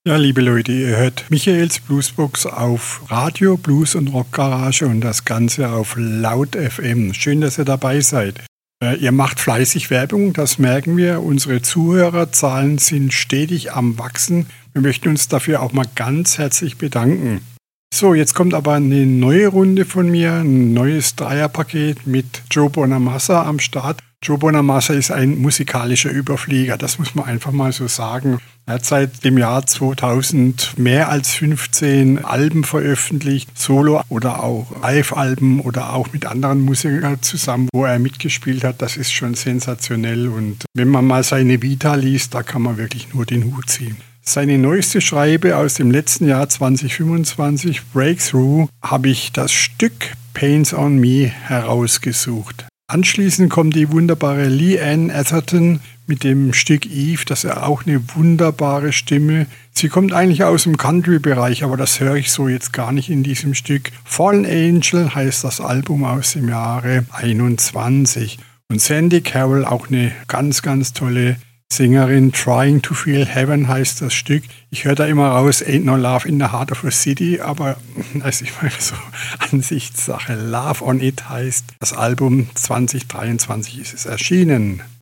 Ja, liebe Leute, ihr hört Michaels Bluesbox auf Radio Blues und Rock Garage und das Ganze auf Laut FM. Schön, dass ihr dabei seid. Ihr macht fleißig Werbung, das merken wir. Unsere Zuhörerzahlen sind stetig am Wachsen. Wir möchten uns dafür auch mal ganz herzlich bedanken. So, jetzt kommt aber eine neue Runde von mir, ein neues Dreierpaket mit Joe Bonamassa am Start. Joe Bonamassa ist ein musikalischer Überflieger, das muss man einfach mal so sagen. Er hat seit dem Jahr 2000 mehr als 15 Alben veröffentlicht, Solo- oder auch Live-Alben oder auch mit anderen Musikern zusammen, wo er mitgespielt hat. Das ist schon sensationell und wenn man mal seine Vita liest, da kann man wirklich nur den Hut ziehen. Seine neueste Schreibe aus dem letzten Jahr 2025, Breakthrough, habe ich das Stück Pains on Me herausgesucht. Anschließend kommt die wunderbare Leanne Atherton mit dem Stück Eve, das ist auch eine wunderbare Stimme. Sie kommt eigentlich aus dem Country-Bereich, aber das höre ich so jetzt gar nicht in diesem Stück. Fallen Angel heißt das Album aus dem Jahre 21. Und Sandy Carroll, auch eine ganz, ganz tolle Sängerin. Trying to Feel Heaven heißt das Stück. Ich höre da immer raus, Ain't No Love in the Heart of a City, aber das ist immer so Ansichtssache. Love on It heißt das Album, 2023 ist es erschienen.